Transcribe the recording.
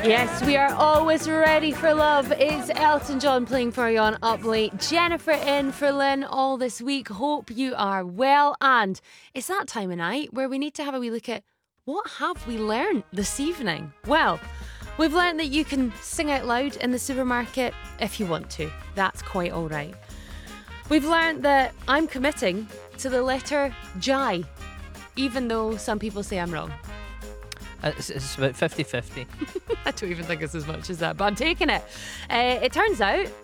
Yes, we are always ready for love. It's Elton John playing for you on Up Late. Jennifer in for Lynn all this week. Hope you are well. And it's that time of night where we need to have a wee look at what have we learned this evening. Well, we've learned that you can sing out loud in the supermarket if you want to. That's quite all right. We've learned that I'm committing to the letter J, even though some people say I'm wrong. It's about 50-50. I don't even think it's as much as that, but I'm taking it. It turns out